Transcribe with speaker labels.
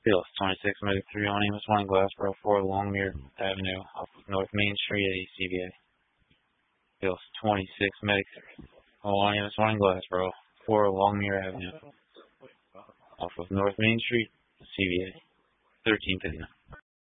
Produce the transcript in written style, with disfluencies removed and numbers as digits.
Speaker 1: Bills 26 Medic 3 on Amos Wine Glassboro 4 Longmere Avenue off of North Main Street at ACVA. Bills 26 Medic 3 on Amos Wine Glassboro 4 Longmere Avenue off of North Main Street, CVA 1359.